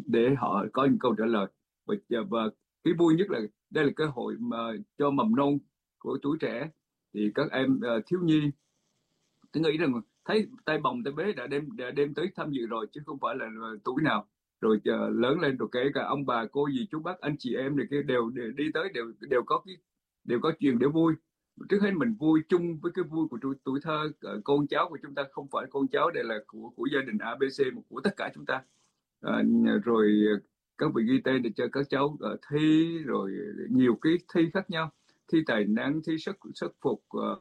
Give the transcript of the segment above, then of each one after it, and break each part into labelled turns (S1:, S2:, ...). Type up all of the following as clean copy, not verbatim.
S1: để họ có những câu trả lời. Và cái vui nhất là đây là cơ hội mà cho mầm non của tuổi trẻ, thì các em thiếu nhi, tôi nghĩ rằng thấy tay bồng tay bế đã đem tới tham dự rồi, chứ không phải là tuổi nào. Rồi lớn lên rồi kể cả ông bà cô dì chú bác anh chị em này kia đều đi tới, đều đều có chuyện để vui. Trước hết mình vui chung với cái vui của tuổi thơ. Con cháu của chúng ta không phải con cháu đây là của gia đình ABC, mà của tất cả chúng ta. Ờ, rồi các vị ghi tên để cho các cháu thi, rồi nhiều cái thi khác nhau: thi tài năng, thi sắc phục,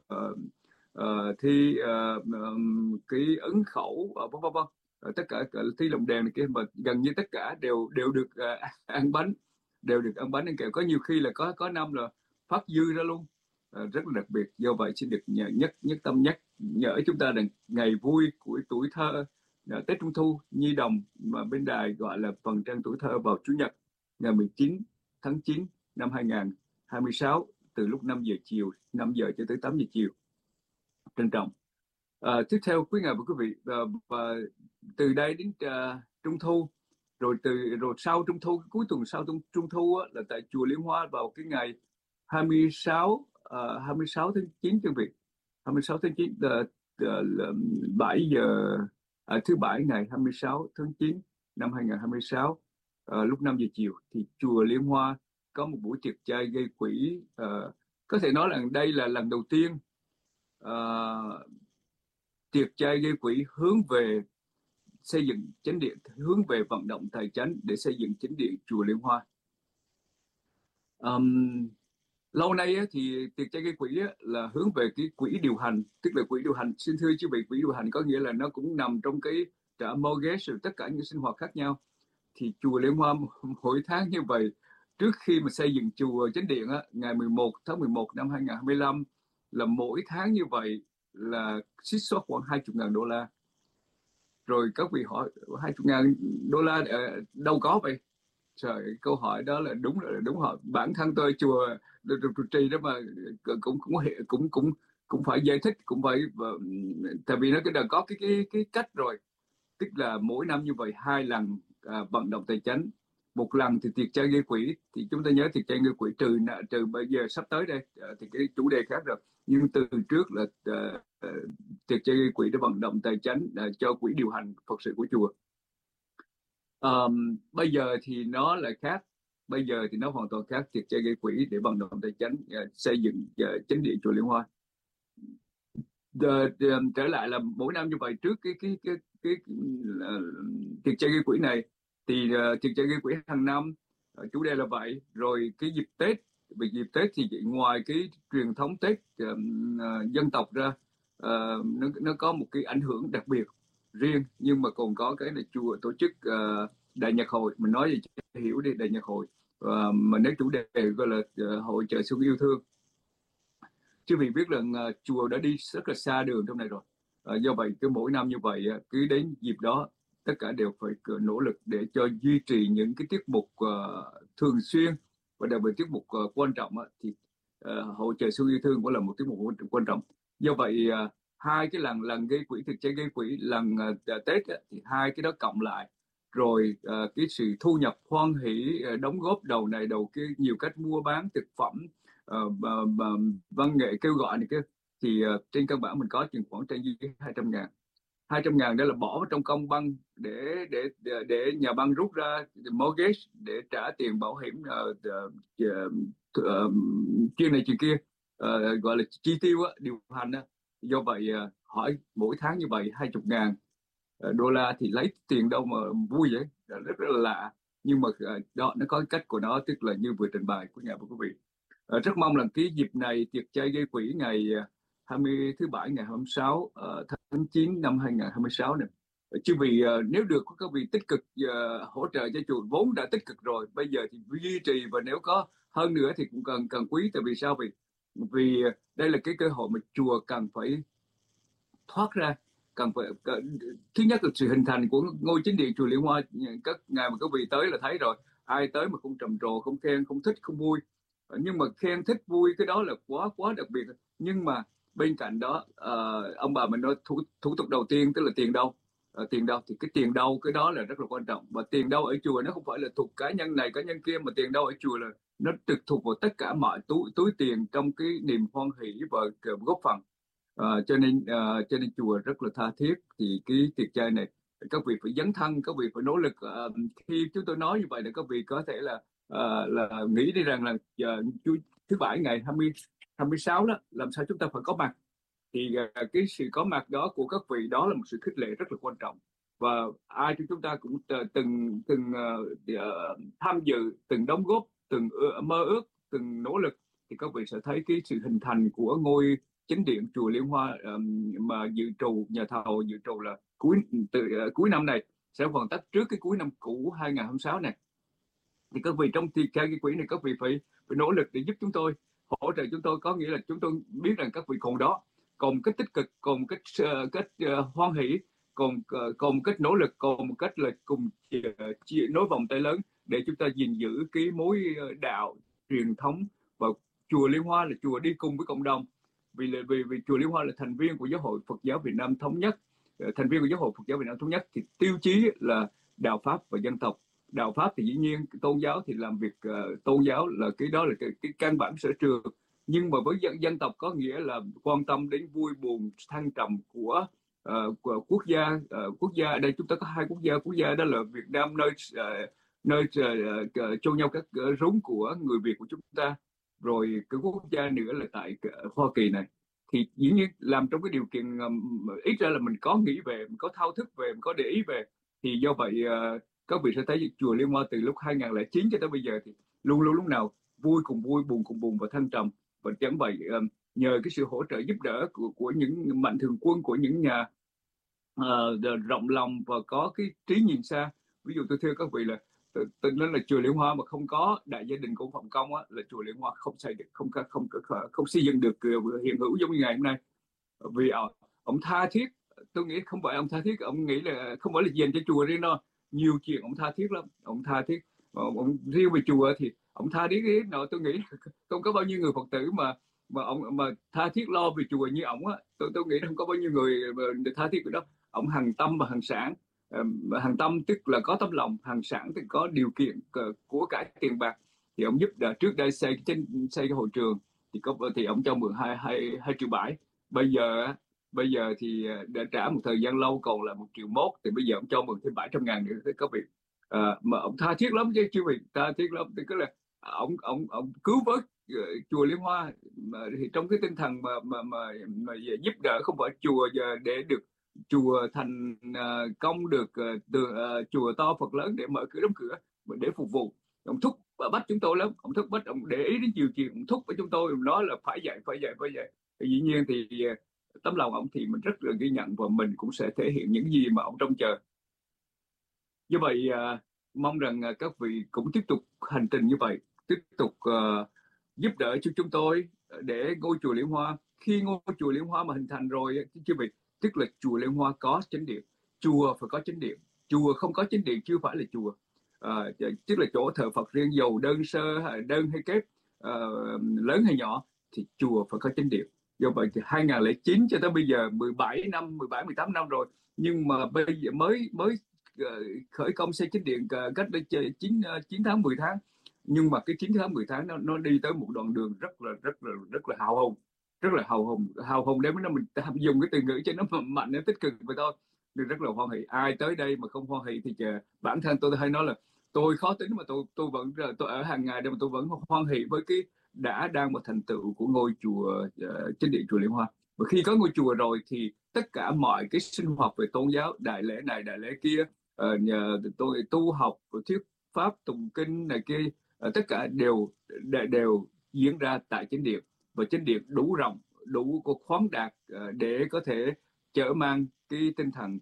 S1: thi cái ứng khẩu, vân vân vân. Tất cả thi lồng đèn này kia, mà gần như tất cả đều đều được ăn bánh, đều được ăn bánh ăn kẹo. Có nhiều khi là có năm là phát dư ra luôn. Rất là đặc biệt. Do vậy xin được nhất tâm nhắc nhở chúng ta rằng ngày vui của tuổi thơ, Tết Trung Thu Nhi đồng mà bên đài gọi là phần trăng tuổi thơ, vào Chủ nhật ngày 19 tháng 9 năm 2026, từ lúc 5 giờ chiều, 5 giờ cho tới 8 giờ chiều. Trân trọng. Tiếp theo quý ngài và quý vị, và từ đây đến Trung Thu, rồi sau Trung Thu, cuối tuần sau Trung Thu á, là tại chùa Liên Hoa vào cái ngày 26 tháng 9 chương Việt, 26 tháng 9 là 7 giờ, thứ bảy ngày 26 tháng 9 năm 2026, lúc 5 giờ chiều thì chùa Liên Hoa có một buổi tiệc chay gây quỹ. Có thể nói là đây là lần đầu tiên tiệc chay gây quỹ hướng về xây dựng chánh điện, hướng về vận động tài chánh để xây dựng chánh điện chùa Liên Hoa. Lâu nay á, thì tiệc chay gây quỹ á, là hướng về cái quỹ điều hành, tức là quỹ điều hành. Xin thưa quý vị, quỹ điều hành có nghĩa là nó cũng nằm trong cái trả mortgage rồi tất cả những sinh hoạt khác nhau. Thì chùa Liên Hoa mỗi tháng như vậy, trước khi mà xây dựng chùa chánh điện á, ngày 11 tháng 11 năm 2025, là mỗi tháng như vậy là xích xót khoảng 20.000 đô la. Rồi các vị hỏi 20.000 đô la đâu có vậy? Trời, câu hỏi đó là đúng hỏi. Bản thân tôi chùa trụ trì đó mà cũng cũng cũng cũng cũng phải giải thích, cũng phải tại vì nó cái đã có cái cách rồi. Tức là mỗi năm như vậy 2 lần vận động tài chánh. Một lần thì tiệc chay gây quỹ, thì chúng ta nhớ tiệc chay gây quỹ trừ bây giờ sắp tới đây thì cái chủ đề khác rồi. Nhưng từ trước là tiệc chay gây quỹ để vận động tài chánh cho quỹ điều hành Phật sự của chùa. Bây giờ thì nó lại khác. Bây giờ thì nó hoàn toàn khác. Tiệc chay gây quỹ để vận động tài chánh xây dựng chánh điện chùa Liên Hoa. Trở lại là mỗi năm như vậy, trước cái tiệc chay gây quỹ này thì tiệc chay gây quỹ hàng năm chủ đề là vậy. Rồi cái dịp Tết, vì dịp Tết thì ngoài cái truyền thống Tết dân tộc ra, nó có một cái ảnh hưởng đặc biệt riêng, nhưng mà còn có cái là chùa tổ chức đại nhạc hội. Mình nói gì cho hiểu đi, đại nhạc hội. Mà nếu chủ đề gọi là hội chợ xuân yêu thương, chứ vì biết là chùa đã đi rất là xa đường trong này rồi. Do vậy cứ mỗi năm như vậy, cứ đến dịp đó tất cả đều phải nỗ lực để cho duy trì những cái tiết mục thường xuyên, và đặc biệt tiết mục quan trọng thì hội chợ xuân yêu thương cũng là một tiết mục quan trọng. Do vậy hai cái lần gây quỹ, thực chất gây quỹ lần Tết thì hai cái đó cộng lại, rồi cái sự thu nhập hoan hỷ, đóng góp đầu này đầu kia, nhiều cách mua bán thực phẩm, văn nghệ kêu gọi này kia, thì trên căn bản mình có chừng khoảng trên dưới 200.000. 200.000 đó là bỏ vào trong công băng để nhà băng rút ra mortgage để trả tiền bảo hiểm, chuyện này chuyện kia, gọi là chi tiêu điều hành. Do vậy hỏi mỗi tháng như vậy 20.000 đô la thì lấy tiền đâu mà vui vậy, rất là lạ. Nhưng mà đó, nó có cái cách của nó, tức là như vừa trình bày của nhà của quý vị. Rất mong là cái dịp này, tiệc chay gây quỹ ngày thứ bảy ngày 26 tháng 9 năm 2026 này, chứ vì nếu được các vị tích cực hỗ trợ cho chùa, vốn đã tích cực rồi, bây giờ thì duy trì, và nếu có hơn nữa thì cũng cần quý. Tại vì sao? Vì đây là cái cơ hội mà chùa cần phải thoát ra, cần phải thứ nhất là sự hình thành của ngôi chính điện chùa Liên Hoa. Các ngài mà các vị tới là thấy rồi, ai tới mà không trầm trồ, không khen, không thích, không vui. Nhưng mà khen thích vui cái đó là quá đặc biệt. Nhưng mà bên cạnh đó ông bà mình nói thủ tục đầu tiên tức là tiền đâu. tiền đâu, thì cái tiền đâu cái đó là rất là quan trọng. Và tiền đâu ở chùa nó không phải là thuộc cá nhân này cá nhân kia, mà tiền đâu ở chùa là nó trực thuộc vào tất cả mọi túi tiền trong cái niềm hoan hỷ và góp phần. Cho nên chùa rất là tha thiết. Thì cái tiệc chay này các vị phải dấn thân, các vị phải nỗ lực. Khi chúng tôi nói như vậy là các vị có thể là nghĩ đi rằng là thứ bảy ngày 26 đó làm sao chúng ta phải có mặt. Thì cái sự có mặt đó của các vị đó là một sự khích lệ rất là quan trọng. Và ai trong chúng ta cũng từng từng tham dự, từng đóng góp, từng mơ ước, từng nỗ lực, thì các vị sẽ thấy cái sự hình thành của ngôi chính điện chùa Liên Hoa mà nhà thầu dự trù là cuối năm này sẽ hoàn tất trước cái cuối năm cũ 2026 này. Thì các vị trong cái quỹ này các vị phải nỗ lực để giúp chúng tôi, hỗ trợ chúng tôi. Có nghĩa là chúng tôi biết rằng các vị còn đó, còn một cách tích cực, còn một cách hoan hỷ, còn một cách nỗ lực, còn một cách là cùng nối vòng tay lớn để chúng ta gìn giữ cái mối đạo truyền thống. Và chùa Liên Hoa là chùa đi cùng với cộng đồng, vì chùa Liên Hoa là thành viên của Giáo hội Phật giáo Việt Nam thống nhất. Thành viên của Giáo hội Phật giáo Việt Nam thống nhất thì tiêu chí là đạo pháp và dân tộc. Đạo pháp thì dĩ nhiên, tôn giáo thì làm việc tôn giáo, là cái đó là cái căn bản sở trường. Nhưng mà với dân tộc có nghĩa là quan tâm đến vui buồn thăng trầm của quốc gia. Quốc gia ở đây chúng ta có hai quốc gia đó là Việt Nam, nơi chôn nhau các rốn của người Việt của chúng ta, rồi cái quốc gia nữa là tại Hoa Kỳ này. Thì dĩ nhiên làm trong cái điều kiện ít ra là mình có nghĩ về, mình có thao thức về, mình có để ý về. Thì do vậy các vị sẽ thấy chùa Liên Hoa từ lúc 2009 cho tới bây giờ thì luôn luôn lúc nào vui cùng vui, buồn cùng buồn và thăng trầm. Và chẳng vậy nhờ cái sự hỗ trợ giúp đỡ của những mạnh thường quân, của những nhà rộng lòng và có cái trí nhìn xa. Ví dụ tôi thưa các vị là tôi nói là chùa Liên Hoa mà không có đại gia đình của Phạm Công á, là chùa Liên Hoa không xây được, không xây dựng được hiện hữu giống như ngày hôm nay. Vì ông tha thiết, tôi nghĩ không phải ông tha thiết, ông nghĩ là không phải là dành cho chùa riêng đâu, nhiều chuyện ông tha thiết lắm. Ông tha thiết, ông riêng về chùa thì ông tha thiết nào, tôi nghĩ không có bao nhiêu người Phật tử mà ông mà tha thiết lo về chùa như ông á. Tôi nghĩ không có bao nhiêu người tha thiết cái đó. Ông hằng tâm và hằng sản. Hằng tâm tức là có tấm lòng, hằng sản thì có điều kiện của cải tiền bạc. Thì ông giúp trước đây xây cái hội trường thì ông cho mượn 2,7 triệu. Bây giờ thì đã trả một thời gian lâu còn là 1,1 triệu, thì bây giờ ông cho mượn thêm 700.000 nữa. Các vị mà ông tha thiết lắm chứ, quý vị, tha thiết lắm. Thì cứ là ông cứu vớt chùa Liên Hoa thì trong cái tinh thần mà giúp đỡ, không phải chùa giờ để được chùa thành công được chùa to Phật lớn để mở cửa đóng cửa, mà để phục vụ. Ông thúc bắt chúng tôi lắm, ông thúc bắt, ông để ý đến nhiều chuyện, ông thúc với chúng tôi, ông nói là phải dạy. Dĩ nhiên thì tấm lòng ông thì mình rất là ghi nhận, và mình cũng sẽ thể hiện những gì mà ông trông chờ. Như vậy mong rằng các vị cũng tiếp tục hành trình như vậy, tiếp tục giúp đỡ cho chúng tôi để ngôi chùa Liên Hoa, khi ngôi chùa Liên Hoa mà hình thành rồi, chứ vị, tức là chùa Liên Hoa có chánh điện. Chùa phải có chánh điện. Chùa không có chánh điện chưa phải là chùa. Tức là chỗ thờ Phật riêng, dầu đơn sơ đơn hay kép, lớn hay nhỏ, thì chùa phải có chánh điện. Do vậy thì 2009 cho tới bây giờ 18 năm rồi, nhưng mà bây giờ mới khởi công xây chánh điện cách đây 9 tháng 10 tháng. Nhưng mà cái 9 tháng 10 tháng nó đi tới một đoạn đường rất là hào hùng, rất là hào hùng để mình dùng cái từ ngữ cho nó mạnh, nó tích cực vậy thôi. Mình rất là hoan hỷ. Ai tới đây mà không hoan hỷ thì bản thân tôi hay nói là tôi khó tính, mà tôi vẫn tôi ở hàng ngày đây mà tôi vẫn hoan hỷ với cái đang một thành tựu của ngôi chùa chánh điện chùa Liên Hoa. Và khi có ngôi chùa rồi thì tất cả mọi cái sinh hoạt về tôn giáo, đại lễ này đại lễ kia, nhờ tôi tu học thuyết pháp tụng kinh này kia, tất cả đều diễn ra tại chánh điện. Và chánh điện đủ rộng, đủ khoáng đạt để có thể chở mang cái tinh thần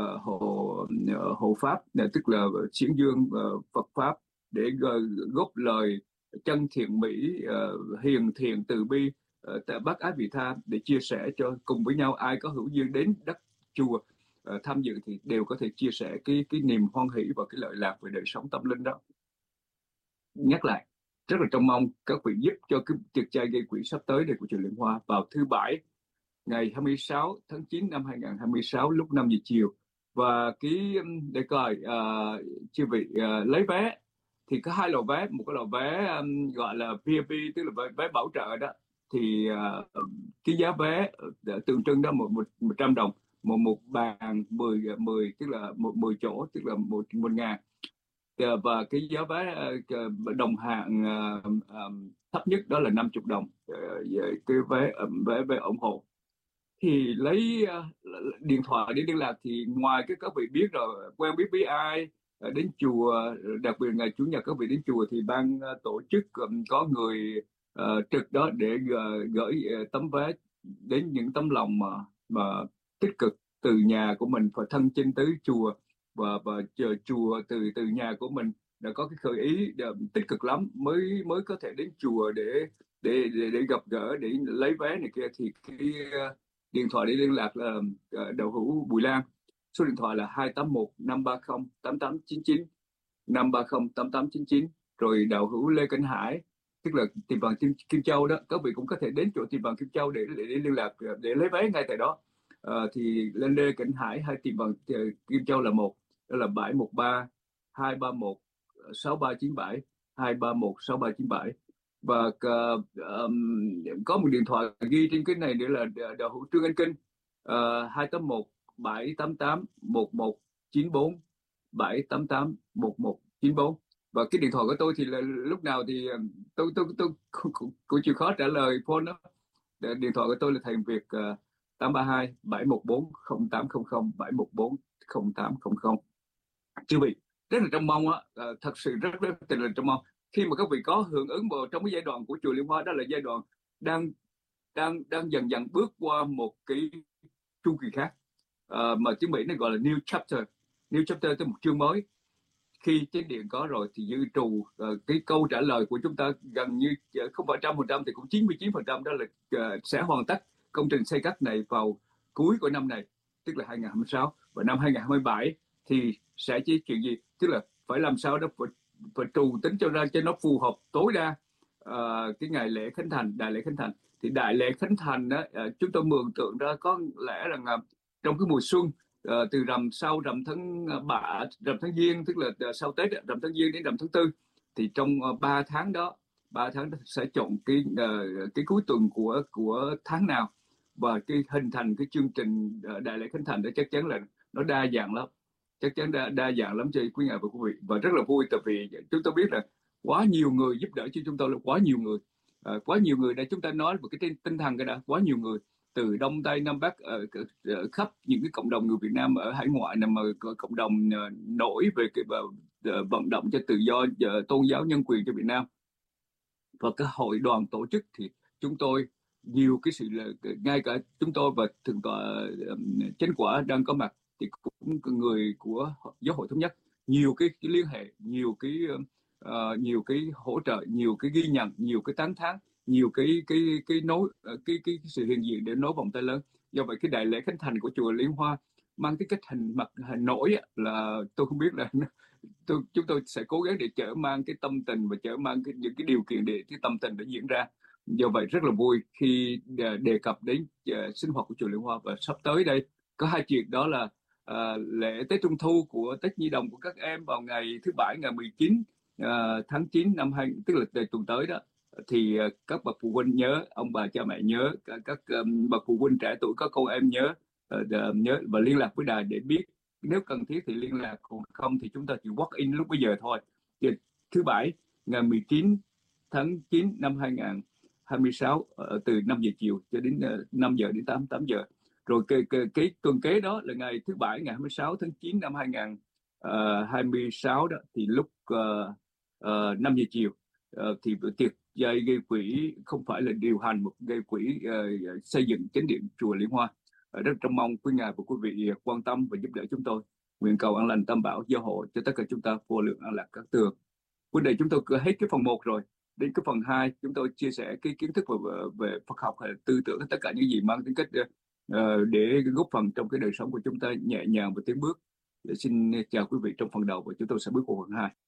S1: hộ pháp, tức là diễn dương Phật pháp, để góp lời chân thiện mỹ, hiền thiện từ bi, bác ái vị tha, để chia sẻ cho cùng với nhau. Ai có hữu duyên đến đất chùa tham dự thì đều có thể chia sẻ cái niềm hoan hỷ và cái lợi lạc về đời sống tâm linh đó. Nhắc lại, rất là trông mong các vị giúp cho cái tiệc chay gây quỹ sắp tới đây của chùa Liên Hoa vào thứ Bảy ngày 26 tháng 9 năm 2026 lúc 5 giờ chiều. Và cái để coi chư vị lấy vé thì có hai loại vé. Một cái loại vé gọi là VIP, tức là vé bảo trợ đó, thì cái giá vé tượng trưng đó 100 đồng, một bàn 10 tức là 10 chỗ, tức là 1.000. Và cái giá vé đồng hạng thấp nhất đó là 50 đồng. Cái vé ủng hộ thì lấy điện thoại để liên lạc. Thì ngoài cái các vị biết rồi, quen biết với ai đến chùa, đặc biệt ngày chủ nhật các vị đến chùa, thì ban tổ chức có người trực đó để gửi tấm vé đến những tấm lòng mà tích cực từ nhà của mình và thân chinh tới chùa, và chờ chùa từ từ nhà của mình đã có cái khởi ý tích cực lắm mới mới có thể đến chùa để gặp gỡ, để lấy vé này kia. Thì cái điện thoại để liên lạc là đạo hữu Bùi Lan. Số điện thoại là 281 530 8899, 530 8899. Rồi đạo hữu Lê Cảnh Hải, tức là Tiệm vàng Kim Châu đó, các vị cũng có thể đến chỗ Tiệm vàng Kim Châu để liên lạc, để lấy vé ngay tại đó. Thì lên Lê Cảnh Hải hay Tiệm vàng Kim Châu là một, đó là 713 231 6397, 231 6397. Và có một điện thoại ghi trên cái này nữa là đạo hữu Trương Anh Kinh, 281 788 1194, 788 1194. Và cái điện thoại của tôi thì là lúc nào thì tôi cũng chịu khó trả lời phone đó. Điện thoại của tôi là thành Việt 832 714 0800, 714 0800. Chư vị rất là trông mong thật sự rất là trông mong khi mà các vị có hưởng ứng vào trong cái giai đoạn của chùa Liên Hoa. Đó là giai đoạn đang dần dần bước qua một cái chu kỳ khác, mà tiếng Mỹ này gọi là new chapter. New chapter tới một chương mới. Khi chánh điện có rồi thì dư trù cái câu trả lời của chúng ta gần như không phải 100% thì cũng 99%, đó là sẽ hoàn tất công trình xây cất này vào cuối của năm này, tức là 2026. Và năm 2027 thì sẽ chỉ chuyện gì, tức là phải làm sao đó phải trù tính cho nó phù hợp tối đa cái ngày lễ khánh thành, đại lễ khánh thành. Thì đại lễ khánh thành đó, chúng tôi mường tượng ra có lẽ là trong cái mùa xuân, từ sau rằm tháng Giêng, tức là sau Tết, rằm tháng Giêng đến rằm tháng Tư, thì trong 3 tháng đó sẽ chọn cái cuối tuần của tháng nào, và cái hình thành cái chương trình đại lễ khánh thành đó chắc chắn là nó đa dạng lắm, chắc chắn đa dạng lắm cho quý ngài và quý vị. Và rất là vui, tại vì chúng tôi biết là quá nhiều người giúp đỡ cho chúng tôi, là quá nhiều người đã, chúng ta nói về cái tinh thần cái đã, quá nhiều người từ Đông Tây Nam Bắc, khắp những cái cộng đồng người Việt Nam ở hải ngoại, nằm ở cộng đồng nổi về cái vận động cho tự do tôn giáo, nhân quyền cho Việt Nam. Và cái hội đoàn tổ chức thì chúng tôi nhiều cái sự là ngay cả chúng tôi và thượng tọa Chánh Quả đang có mặt, thì cũng người của Giáo hội Thống Nhất, nhiều cái liên hệ, nhiều cái hỗ trợ, nhiều cái ghi nhận, nhiều cái tán thán, nhiều cái nối cái sự hiện diện để nối vòng tay lớn. Do vậy cái đại lễ khánh thành của chùa Liên Hoa mang cái cách hình nổi là tôi không biết là chúng tôi sẽ cố gắng để chở mang cái tâm tình và chở mang những cái điều kiện để cái tâm tình để diễn ra. Do vậy rất là vui khi đề cập đến sinh hoạt của chùa Liên Hoa. Và sắp tới đây có hai chuyện, đó là lễ Tết Trung Thu của Tết Nhi Đồng của các em vào ngày thứ Bảy, ngày 19 tháng 9 năm 2, tức là tuần tới đó. Thì các bậc phụ huynh nhớ, ông bà cha mẹ nhớ, các bậc phụ huynh trẻ tuổi có con em nhớ và liên lạc với đài để biết. Nếu cần thiết thì liên lạc, còn không thì chúng ta chỉ walk in lúc bây giờ thôi. Thì thứ Bảy ngày 19 tháng 9 năm 2026 từ 5 giờ chiều cho đến 5 giờ đến 8 giờ. Rồi cái tuần kế đó là ngày thứ Bảy ngày 26 tháng 9 năm 2026 đó, thì lúc 5 giờ chiều thì tiệc gây quỹ không phải là điều hành, một gây quỹ xây dựng chánh điện chùa Liên Hoa. Rất trông mong quý ngài và quý vị quan tâm và giúp đỡ chúng tôi. Nguyện cầu an lành tam bảo gia hộ cho tất cả chúng ta vô lượng an lạc các tường. Vấn đề chúng tôi cứ hết cái phần 1 rồi, đến cái phần 2 chúng tôi chia sẻ cái kiến thức về Phật học hay tư tưởng, tất cả những gì mang tính cách để góp phần trong cái đời sống của chúng ta nhẹ nhàng và tiến bước. Xin chào quý vị trong phần đầu và chúng tôi sẽ bước vào phần 2.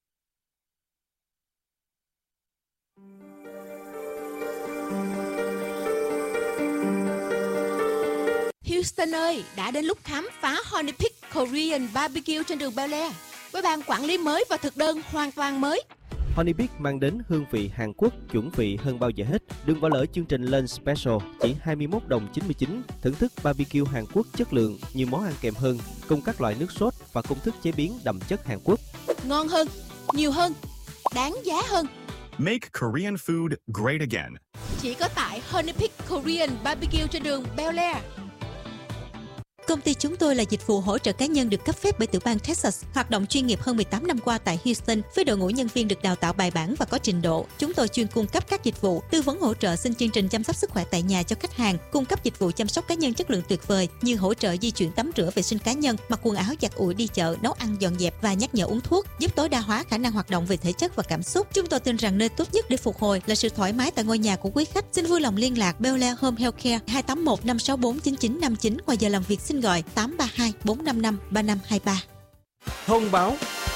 S2: Houston ơi, đã đến lúc khám phá Honey Peak Korean Barbecue trên đường Bel Air với ban quản lý mới và thực đơn hoàn toàn mới.
S3: Honey Big mang đến hương vị Hàn Quốc chuẩn vị hơn bao giờ hết. Đừng bỏ lỡ chương trình Lunch Special chỉ 21 đồng 99. Thưởng thức barbecue Hàn Quốc chất lượng, nhiều món ăn kèm hơn, cùng các loại nước sốt và công thức chế biến đậm chất Hàn Quốc.
S2: Ngon hơn, nhiều hơn, đáng giá hơn.
S4: Make Korean food great again.
S2: Chỉ có tại Honey Big Korean Barbecue trên đường Bel Air.
S5: Công ty chúng tôi là dịch vụ hỗ trợ cá nhân được cấp phép bởi tiểu bang Texas, hoạt động chuyên nghiệp hơn 18 năm qua tại Houston với đội ngũ nhân viên được đào tạo bài bản và có trình độ. Chúng tôi chuyên cung cấp các dịch vụ tư vấn hỗ trợ xin chương trình chăm sóc sức khỏe tại nhà cho khách hàng, cung cấp dịch vụ chăm sóc cá nhân chất lượng tuyệt vời như hỗ trợ di chuyển tắm rửa vệ sinh cá nhân, mặc quần áo giặt ủi đi chợ, nấu ăn dọn dẹp và nhắc nhở uống thuốc, giúp tối đa hóa khả năng hoạt động về thể chất và cảm xúc. Chúng tôi tin rằng nơi tốt nhất để phục hồi là sự thoải mái tại ngôi nhà của quý khách. Xin vui lòng liên lạc Bel Air Home Healthcare 281 564 9959. Ngoài giờ làm việc xin gọi 832 455 3523.
S6: Thông báo.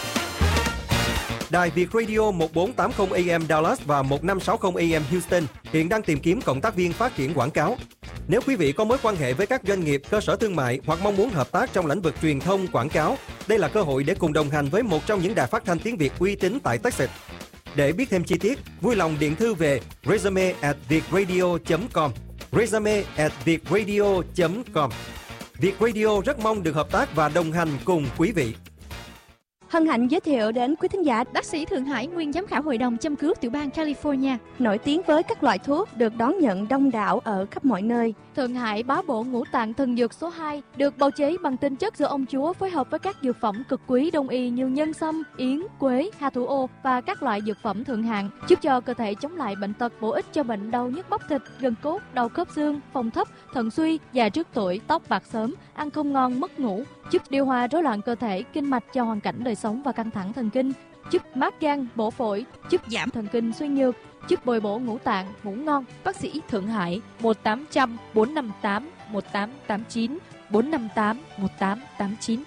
S6: Đài Việt Radio 1480 AM Dallas và 1560 AM Houston hiện đang tìm kiếm cộng tác viên phát triển quảng cáo. Nếu quý vị có mối quan hệ với các doanh nghiệp, cơ sở thương mại hoặc mong muốn hợp tác trong lĩnh vực truyền thông quảng cáo, đây là cơ hội để cùng đồng hành với một trong những đài phát thanh tiếng Việt uy tín tại Texas. Để biết thêm chi tiết, vui lòng điện thư về resume@vietradio.com. resume@vietradio.com. Việt Radio rất mong được hợp tác và đồng hành cùng quý vị.
S7: Hân hạnh giới thiệu đến quý thính giả
S8: bác sĩ Thượng Hải, nguyên giám khảo Hội đồng châm cứu tiểu bang California,
S7: nổi tiếng với các loại thuốc được đón nhận đông đảo ở khắp mọi nơi.
S8: Thượng Hải bá bộ ngũ tạng thần dược số 2, được bào chế bằng tinh chất do ông Chúa phối hợp với các dược phẩm cực quý đông y như nhân sâm, yến, quế, hà thủ ô và các loại dược phẩm thượng hạng, giúp cho cơ thể chống lại bệnh tật, bổ ích cho bệnh đau nhức bắp thịt, gân cốt, đau khớp xương, phong thấp, thận suy, già trước tuổi, tóc bạc sớm, ăn không ngon, mất ngủ, giúp điều hòa rối loạn cơ thể, kinh mạch cho hoàn cảnh đời sống và căng thẳng thần kinh, giúp mát gan, bổ phổi, giúp giảm thần kinh suy nhược, giúp bồi bổ ngũ tạng, ngủ ngon.
S9: Bác sĩ Thượng Hải 1800 458 1889 458 1889.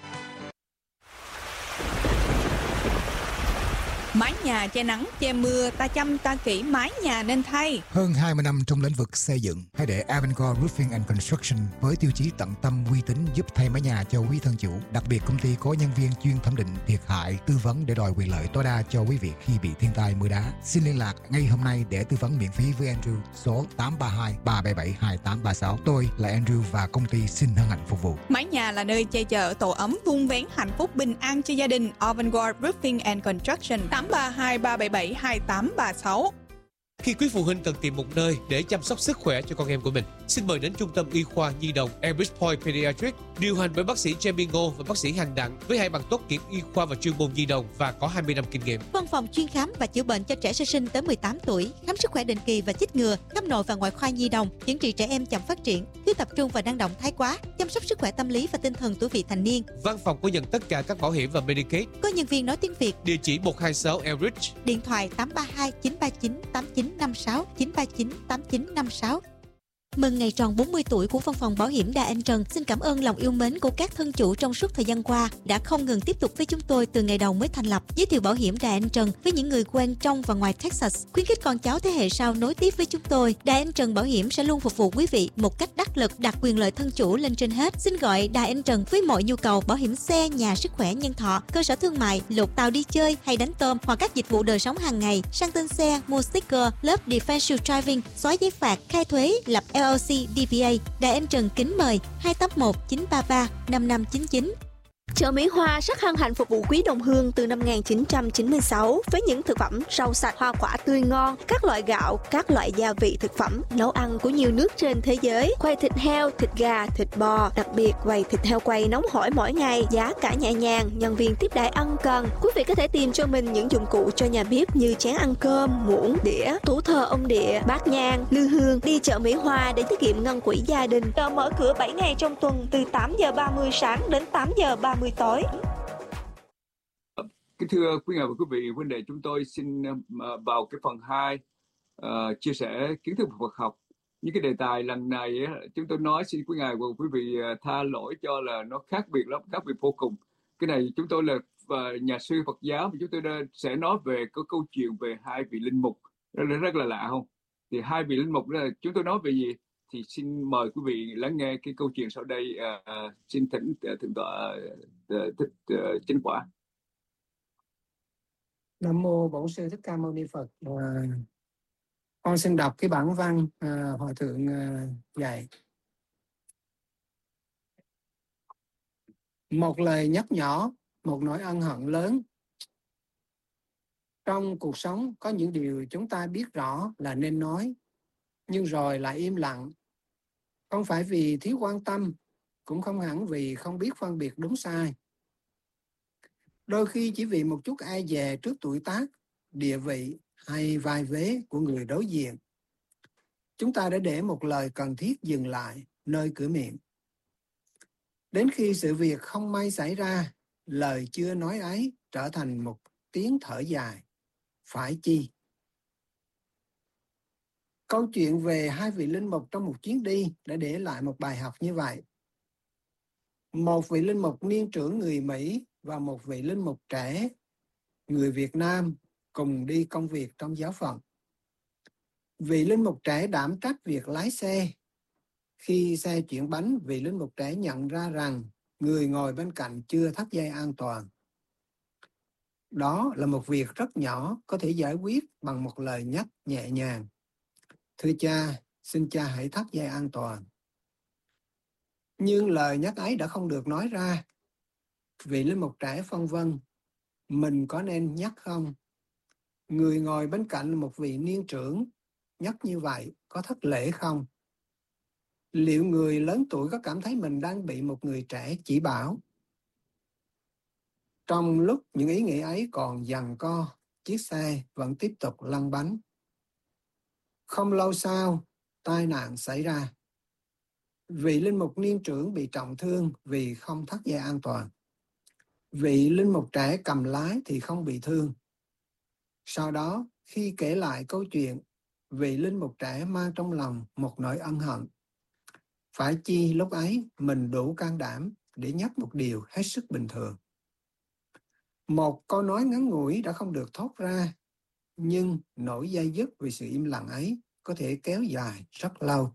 S10: Mái nhà che nắng, che mưa, ta chăm ta kỹ mái nhà nên thay.
S11: Hơn 20 năm trong lĩnh vực xây dựng, hãy để Avangard Roofing and Construction với tiêu chí tận tâm uy tín giúp thay mái nhà cho quý thân chủ. Đặc biệt công ty có nhân viên chuyên thẩm định thiệt hại, tư vấn để đòi quyền lợi tối đa cho quý vị khi bị thiên tai mưa đá. Xin liên lạc ngay hôm nay để tư vấn miễn phí với Andrew số 832 377 2836. Tôi là Andrew và công ty xin hân hạnh phục vụ.
S10: Mái nhà là nơi che chở tổ ấm, vun vén hạnh phúc bình an cho gia đình. Avangard Roofing and Construction 832 377 2836.
S12: Khi quý phụ huynh cần tìm một nơi để chăm sóc sức khỏe cho con em của mình, xin mời đến Trung tâm Y khoa Nhi đồng Elbridge Point Pediatrics, điều hành bởi bác sĩ Jamie Ngô và bác sĩ Hằng Đặng với 2 bằng tốt nghiệp y khoa và chuyên môn nhi đồng và có 20 năm kinh nghiệm.
S5: Văn phòng chuyên khám và chữa bệnh cho trẻ sơ sinh tới 18 tuổi, khám sức khỏe định kỳ và chích ngừa, khám nội và ngoại khoa nhi đồng, chữa trị trẻ em chậm phát triển, thiếu tập trung và năng động thái quá, chăm sóc sức khỏe tâm lý và tinh thần tuổi vị thành niên.
S12: Văn phòng có nhận tất cả các bảo hiểm và Medicaid.
S5: Có nhân viên nói tiếng Việt.
S12: Địa chỉ 126 Elbridge.
S5: Điện thoại 832 939 8956 939 8956. Mừng ngày tròn 40 tuổi của Văn phòng Bảo hiểm Đà Anh Trần. Xin cảm ơn lòng yêu mến của các thân chủ trong suốt thời gian qua đã không ngừng tiếp tục với chúng tôi từ ngày đầu mới thành lập. Giới thiệu Bảo hiểm Đà Anh Trần với những người quen trong và ngoài Texas, khuyến khích con cháu thế hệ sau nối tiếp với chúng tôi. Đà Anh Trần Bảo hiểm sẽ luôn phục vụ quý vị một cách đắc lực, đặt quyền lợi thân chủ lên trên hết. Xin gọi Đà Anh Trần với mọi nhu cầu bảo hiểm xe, nhà, sức khỏe, nhân thọ, cơ sở thương mại, lục tàu đi chơi hay đánh tôm hoặc các dịch vụ đời sống hàng ngày, sang tên xe, mua sticker, lớp defensive driving, xóa giấy phạt, khai thuế, lập LLC, DBA. Đài Anh Trần kính mời 281 933 5599.
S13: Chợ Mỹ Hoa rất hân hạnh phục vụ quý đồng hương từ năm 1996 với những thực phẩm rau sạch, hoa quả tươi ngon, các loại gạo, các loại gia vị thực phẩm, nấu ăn của nhiều nước trên thế giới, quầy thịt heo, thịt gà, thịt bò, đặc biệt quầy thịt heo quay nóng hổi mỗi ngày, giá cả nhẹ nhàng, nhân viên tiếp đãi ân cần. Quý vị có thể tìm cho mình những dụng cụ cho nhà bếp như chén ăn cơm, muỗng, đĩa, tủ thờ ông địa, bát nhang, lư hương. Đi chợ Mỹ Hoa để tiết kiệm ngân quỹ gia đình. Chợ mở cửa 7 ngày trong tuần từ 8 giờ 30 sáng đến 8 giờ 30 tối.
S1: Kính thưa quý ngài và quý vị, vấn đề chúng tôi xin vào cái phần 2 chia sẻ kiến thức Phật học. Những cái đề tài lần này chúng tôi nói xin quý ngài và quý vị tha lỗi cho là nó khác biệt lắm, khác biệt vô cùng. Cái này chúng tôi là nhà sư Phật giáo, mà chúng tôi sẽ nói về cái câu chuyện về hai vị linh mục, rất là lạ không? Thì hai vị linh mục là chúng tôi nói về gì? thì xin mời quý vị lắng nghe cái câu chuyện sau đây. Xin thỉnh thượng tọa Thích Chánh Quả.
S14: Nam mô Bổn Sư Thích Ca Mâu Ni Phật. Con xin đọc cái bản văn Hòa Thượng dạy. Một lời nhắc nhỏ, một nỗi ân hận lớn. Trong cuộc sống có những điều chúng ta biết rõ là nên nói, nhưng rồi lại im lặng. Không phải vì thiếu quan tâm, cũng không hẳn vì không biết phân biệt đúng sai. Đôi khi chỉ vì một chút e dè trước tuổi tác, địa vị hay vai vế của người đối diện, chúng ta đã để một lời cần thiết dừng lại nơi cửa miệng. Đến khi sự việc không may xảy ra, lời chưa nói ấy trở thành một tiếng thở dài. Phải chi? Câu chuyện về hai vị linh mục trong một chuyến đi đã để lại một bài học như vậy. Một vị linh mục niên trưởng người Mỹ và một vị linh mục trẻ người Việt Nam cùng đi công việc trong giáo phận. Vị linh mục trẻ đảm trách việc lái xe. Khi xe chuyển bánh, vị linh mục trẻ nhận ra rằng người ngồi bên cạnh chưa thắt dây an toàn. Đó là một việc rất nhỏ, có thể giải quyết bằng một lời nhắc nhẹ nhàng. Thưa cha, xin cha hãy thắt dây an toàn. Nhưng lời nhắc ấy đã không được nói ra. Vị linh mục trẻ phân vân, mình có nên nhắc không? Người ngồi bên cạnh là một vị niên trưởng, nhắc như vậy có thất lễ không? Liệu người lớn tuổi có cảm thấy mình đang bị một người trẻ chỉ bảo? Trong lúc những ý nghĩ ấy còn giằng co, chiếc xe vẫn tiếp tục lăn bánh. Không lâu sau, tai nạn xảy ra. Vị linh mục niên trưởng bị trọng thương vì không thắt dây an toàn. Vị linh mục trẻ cầm lái thì không bị thương. Sau đó, khi kể lại câu chuyện, vị linh mục trẻ mang trong lòng một nỗi ân hận. Phải chi lúc ấy mình đủ can đảm để nhắc một điều hết sức bình thường. Một câu nói ngắn ngủi đã không được thốt ra, nhưng nỗi day dứt vì sự im lặng ấy có thể kéo dài rất lâu.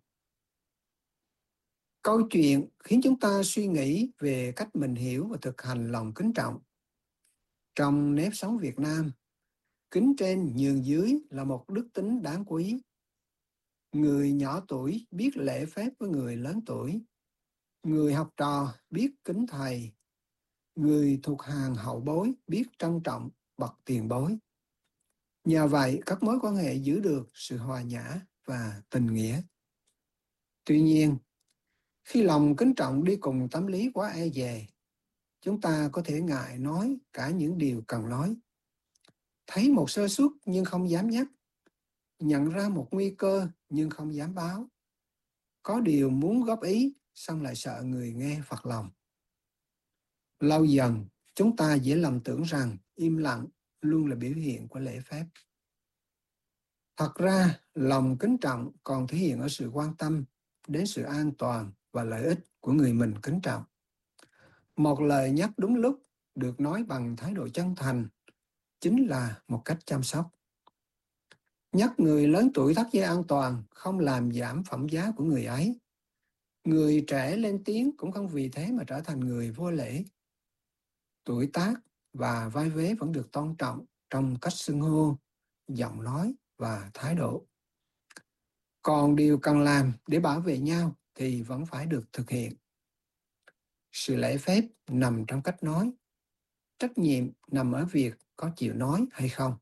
S14: Câu chuyện khiến chúng ta suy nghĩ về cách mình hiểu và thực hành lòng kính trọng. Trong nếp sống Việt Nam, kính trên nhường dưới là một đức tính đáng quý. Người nhỏ tuổi biết lễ phép với người lớn tuổi. Người học trò biết kính thầy. Người thuộc hàng hậu bối biết trân trọng bậc tiền bối. Nhờ vậy, các mối quan hệ giữ được sự hòa nhã và tình nghĩa. Tuy nhiên, khi lòng kính trọng đi cùng tâm lý quá e dè, chúng ta có thể ngại nói cả những điều cần nói. Thấy một sơ suất nhưng không dám nhắc. Nhận ra một nguy cơ nhưng không dám báo. Có điều muốn góp ý, xong lại sợ người nghe phật lòng. Lâu dần, chúng ta dễ lầm tưởng rằng im lặng luôn là biểu hiện của lễ phép. Thật ra, lòng kính trọng còn thể hiện ở sự quan tâm đến sự an toàn và lợi ích của người mình kính trọng. Một lời nhắc đúng lúc được nói bằng thái độ chân thành chính là một cách chăm sóc. Nhắc người lớn tuổi thắt dây an toàn không làm giảm phẩm giá của người ấy. Người trẻ lên tiếng cũng không vì thế mà trở thành người vô lễ. Tuổi tác và vai vế vẫn được tôn trọng trong cách xưng hô, giọng nói và thái độ. Còn điều cần làm để bảo vệ nhau thì vẫn phải được thực hiện. Sự lễ phép nằm trong cách nói. Trách nhiệm nằm ở việc có chịu nói hay không.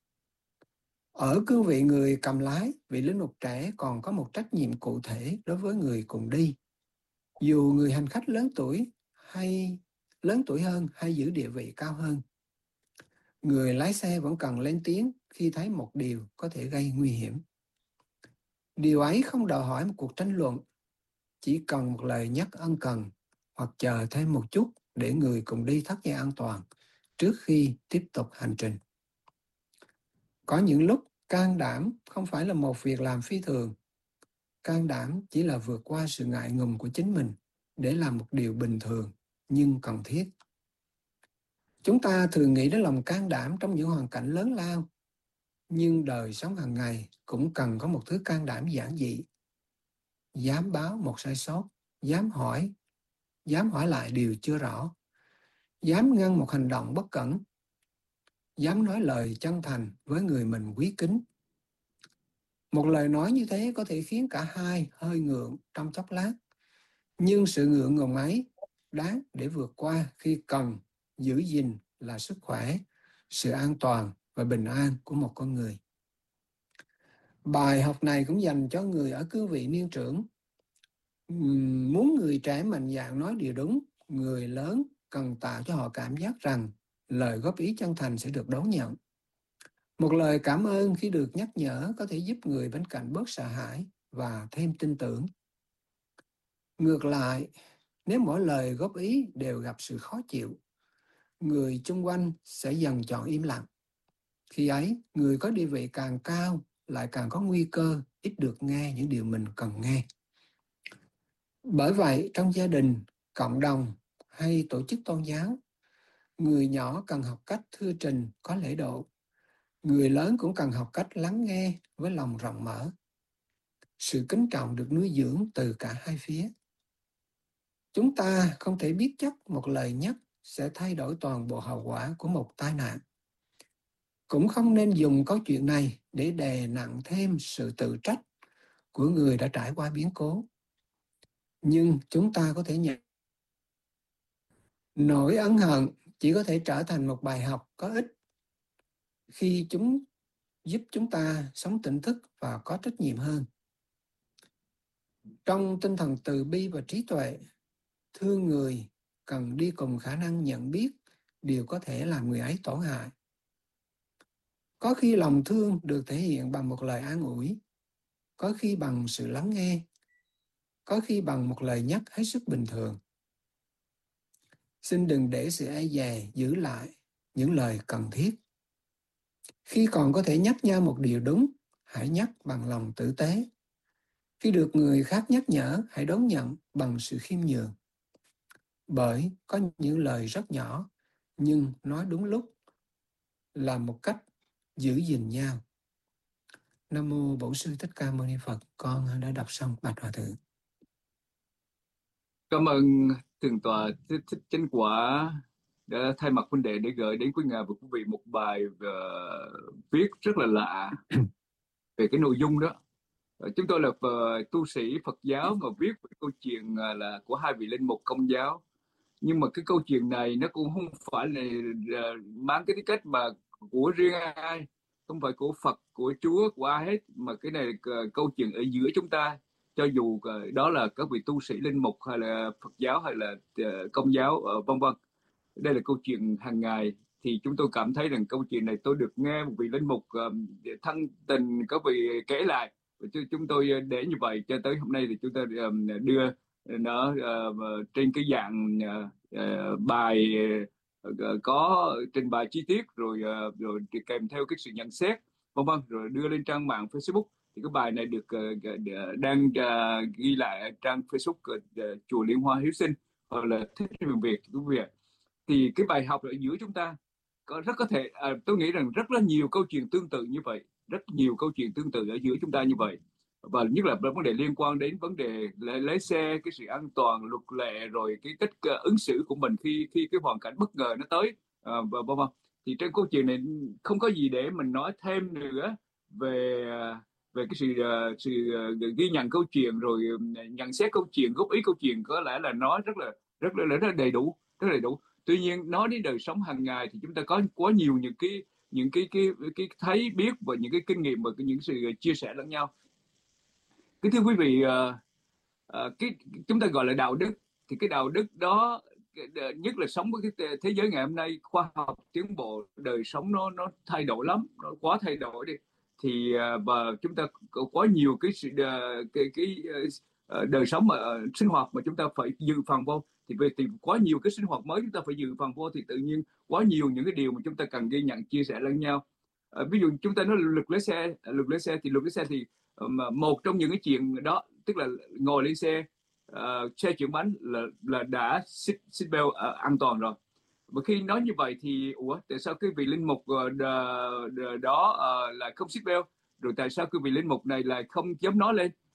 S14: Ở cương vị người cầm lái, vị linh mục trẻ còn có một trách nhiệm cụ thể đối với người cùng đi. Dù người hành khách lớn tuổi hơn hay giữ địa vị cao hơn, người lái xe vẫn cần lên tiếng khi thấy một điều có thể gây nguy hiểm. Điều ấy không đòi hỏi một cuộc tranh luận, chỉ cần một lời nhắc ân cần hoặc chờ thêm một chút để người cùng đi thắt dây an toàn trước khi tiếp tục hành trình. Có những lúc can đảm không phải là một việc làm phi thường. Can đảm chỉ là vượt qua sự ngại ngùng của chính mình để làm một điều bình thường nhưng cần thiết. Chúng ta thường nghĩ đến lòng can đảm trong những hoàn cảnh lớn lao, nhưng đời sống hàng ngày cũng cần có một thứ can đảm giản dị. dám báo một sai sót, dám hỏi lại điều chưa rõ, dám ngăn một hành động bất cẩn, dám nói lời chân thành với người mình quý kính. Một lời nói như thế có thể khiến cả hai hơi ngượng trong chốc lát, nhưng sự ngượng ngùng ấy đáng để vượt qua khi cần giữ gìn là sức khỏe, sự an toàn và bình an của một con người. Bài học này cũng dành cho người ở cương vị niên trưởng. Muốn người trẻ mạnh dạn nói điều đúng, người lớn cần tạo cho họ cảm giác rằng lời góp ý chân thành sẽ được đón nhận. Một lời cảm ơn khi được nhắc nhở có thể giúp người bên cạnh bớt sợ hãi và thêm tin tưởng. Ngược lại, nếu mỗi lời góp ý đều gặp sự khó chịu, người chung quanh sẽ dần chọn im lặng. Khi ấy, người có địa vị càng cao lại càng có nguy cơ ít được nghe những điều mình cần nghe. Bởi vậy, trong gia đình, cộng đồng hay tổ chức tôn giáo, người nhỏ cần học cách thưa trình có lễ độ. Người lớn cũng cần học cách lắng nghe với lòng rộng mở. Sự kính trọng được nuôi dưỡng từ cả hai phía. Chúng ta không thể biết chắc một lời nhắc sẽ thay đổi toàn bộ hậu quả của một tai nạn. Cũng không nên dùng câu chuyện này để đè nặng thêm sự tự trách của người đã trải qua biến cố. Nhưng chúng ta có thể nhận nỗi ân hận chỉ có thể trở thành một bài học có ích khi chúng giúp chúng ta sống tỉnh thức và có trách nhiệm hơn. Trong tinh thần từ bi và trí tuệ, thương người cần đi cùng khả năng nhận biết điều có thể làm người ấy tổn hại. Có khi lòng thương được thể hiện bằng một lời an ủi, có khi bằng sự lắng nghe, có khi bằng một lời nhắc hết sức bình thường. Xin đừng để sự e dè giữ lại những lời cần thiết. Khi còn có thể nhắc nhau một điều đúng, hãy nhắc bằng lòng tử tế. Khi được người khác nhắc nhở, hãy đón nhận bằng sự khiêm nhường. Bởi có những lời rất nhỏ, nhưng nói đúng lúc là một cách giữ gìn nhau. Nam mô Bổn Sư Thích Ca Mâu Ni Phật. Con đã đọc xong Bạch Hòa Thượng.
S1: Cảm ơn Thượng tọa Thích Chánh Quả đã thay mặt huynh đệ để gửi đến quý ngài và quý vị một bài viết rất là lạ về cái nội dung đó. Chúng tôi là tu sĩ Phật giáo mà viết về câu chuyện là của hai vị linh mục Công giáo, nhưng mà cái câu chuyện này nó cũng không phải là mang cái tính cách mà của riêng ai, không phải của Phật, của Chúa, của ai hết, mà cái này là câu chuyện ở giữa chúng ta. Cho dù đó là các vị tu sĩ linh mục hay là Phật giáo hay là Công giáo vân vân, đây là câu chuyện hàng ngày. Thì chúng tôi cảm thấy rằng câu chuyện này tôi được nghe một vị linh mục thân tình các vị kể lại, chúng tôi để như vậy cho tới hôm nay thì chúng ta đưa nó trên cái dạng bài có trình bày chi tiết rồi kèm theo cái sự nhận xét vân vân, rồi đưa lên trang mạng Facebook. Thì cái bài này được đang ghi lại trang Facebook chùa Liên Hoa Hiếu Sinh hoặc là Thích Huyền Việt quý vị. Thì cái bài học ở giữa chúng ta có thể tôi nghĩ rằng rất là nhiều câu chuyện tương tự như vậy, rất nhiều câu chuyện tương tự ở giữa chúng ta như vậy, và nhất là vấn đề liên quan đến vấn đề lái xe, cái sự an toàn, luật lệ, rồi cái cách ứng xử của mình khi cái hoàn cảnh bất ngờ nó tới và vân vân. Thì trên câu chuyện này không có gì để mình nói thêm nữa về cái sự ghi nhận câu chuyện rồi nhận xét câu chuyện, góp ý câu chuyện, có lẽ là nó rất là đầy đủ, rất đầy đủ. Tuy nhiên nói đến đời sống hàng ngày thì chúng ta có quá nhiều những cái thấy biết và những cái kinh nghiệm và những sự chia sẻ lẫn nhau. Thưa quý vị, chúng ta gọi là đạo đức, thì cái đạo đức đó, nhất là sống với cái thế giới ngày hôm nay, khoa học tiến bộ, đời sống nó thay đổi lắm, nó quá thay đổi đi. Thì và chúng ta có quá nhiều cái sự đời sống mà sinh hoạt mà chúng ta phải dự phòng vô. Thì về tìm quá nhiều cái sinh hoạt mới chúng ta phải dự phòng vô, thì tự nhiên quá nhiều những cái điều mà chúng ta cần ghi nhận, chia sẻ lẫn nhau. Ví dụ chúng ta nói luật lái xe thì một trong những cái chuyện đó, tức là ngồi lên xe chuyển bánh là đã seatbelt an toàn rồi. Và khi nói như vậy thì tại sao cái vị linh mục đó lại không seatbelt, rồi tại sao cái vị linh mục này lại không dám nói lên?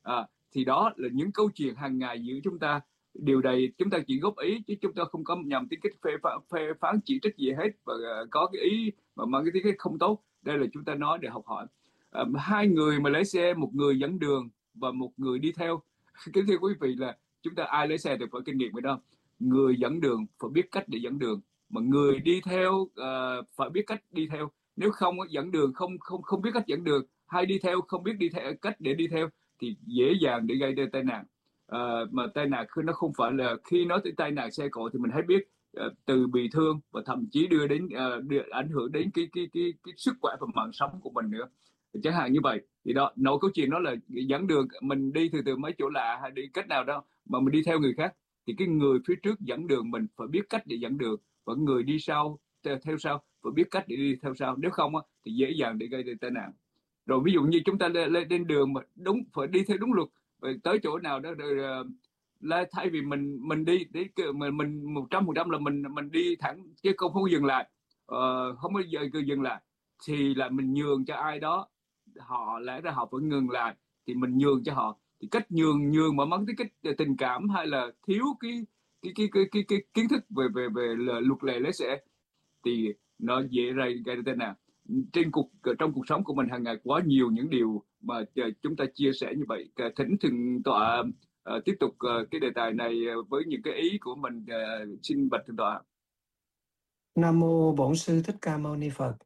S1: thì đó là những câu chuyện hàng ngày giữa chúng ta. Điều này chúng ta chỉ góp ý chứ chúng ta không có nhằm tính cách phê phán chỉ trích gì hết, và có cái ý mà mang cái tính cách không tốt. Đây là chúng ta nói để học hỏi. Hai người mà lái xe, một người dẫn đường và một người đi theo. Kính thưa quý vị, là chúng ta ai lái xe thì phải kinh nghiệm cái đó. Người dẫn đường phải biết cách để dẫn đường, mà người đi theo phải biết cách đi theo. Nếu không dẫn đường không biết cách dẫn đường, hay đi theo không biết đi theo cách để đi theo, thì dễ dàng để gây ra tai nạn. Mà tai nạn nó không phải là, khi nói tới tai nạn xe cộ thì mình hãy biết từ bị thương và thậm chí đưa đến ảnh hưởng đến cái sức khỏe và mạng sống của mình nữa, chẳng hạn như vậy. Thì đó, nội câu chuyện đó là dẫn đường, mình đi từ mấy chỗ lạ hay đi cách nào đó mà mình đi theo người khác, thì cái người phía trước dẫn đường mình phải biết cách để dẫn đường, và người đi sau theo sau phải biết cách để đi theo sau. Nếu không thì dễ dàng để gây ra tai nạn. Rồi ví dụ như chúng ta lên đường mà đúng, phải đi theo đúng luật, tới chỗ nào đó là thay vì mình đi để mình 100% là mình đi thẳng chứ không dừng lại, không bao giờ dừng lại, thì là mình nhường cho ai đó, họ lẽ ra họ phải ngừng lại thì mình nhường cho họ. Thì cách nhường mà mang tới cách tình cảm, hay là thiếu cái kiến thức về luật lệ lái xe, thì nó dễ gây ra tai nạn. Trong cuộc sống của mình hàng ngày quá nhiều những điều mà chúng ta chia sẻ như vậy. Thỉnh thượng tọa tiếp tục cái đề tài này với những cái ý của mình. Xin bạch thượng tọa.
S14: Nam mô Bổn Sư Thích Ca Mâu Ni Phật.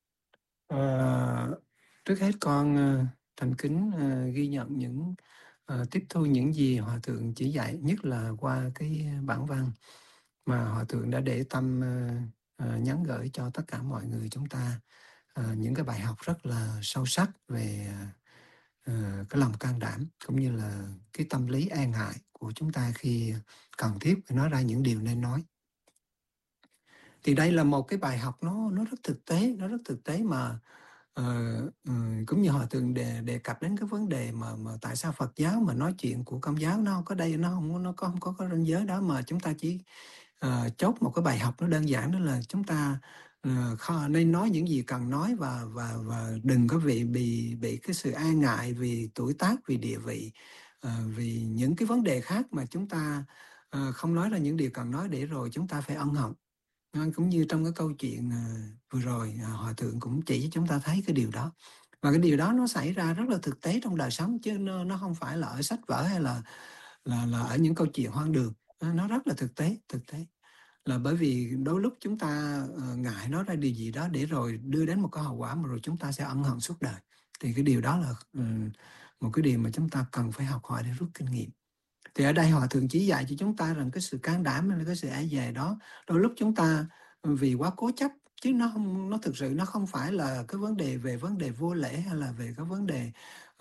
S14: Trước hết con thành kính ghi nhận những tiếp thu những gì Hòa Thượng chỉ dạy, nhất là qua cái bản văn mà Hòa Thượng đã để tâm nhắn gửi cho tất cả mọi người chúng ta. Những cái bài học rất là sâu sắc về cái lòng can đảm, cũng như là cái tâm lý e ngại của chúng ta khi cần thiết phải nói ra những điều nên nói. Thì đây là một cái bài học nó rất thực tế, mà cũng như Hòa Thượng đề cập đến cái vấn đề mà tại sao Phật giáo mà nói chuyện của Công giáo nó có đây, nó không có ranh giới đó, mà chúng ta chỉ chốt một cái bài học nó đơn giản, đó là chúng ta nên nói những gì cần nói, và đừng có bị cái sự e ngại vì tuổi tác, vì địa vị, vì những cái vấn đề khác mà chúng ta không nói ra những điều cần nói, để rồi chúng ta phải ân hận. Cũng như trong cái câu chuyện vừa rồi, Hòa Thượng cũng chỉ cho chúng ta thấy cái điều đó. Và cái điều đó nó xảy ra rất là thực tế trong đời sống, chứ nó không phải là ở sách vở hay là ở những câu chuyện hoang đường. Nó rất là thực tế. Là bởi vì đôi lúc chúng ta ngại nói ra điều gì đó để rồi đưa đến một cái hậu quả mà rồi chúng ta sẽ ân hận suốt đời. Thì cái điều đó là một cái điều mà chúng ta cần phải học hỏi để rút kinh nghiệm. Thì ở đây Hòa Thượng chỉ dạy cho chúng ta rằng cái sự can đảm hay là cái sự e dè đó, đôi lúc chúng ta vì quá cố chấp, chứ nó thực sự nó không phải là cái vấn đề vô lễ, hay là về cái vấn đề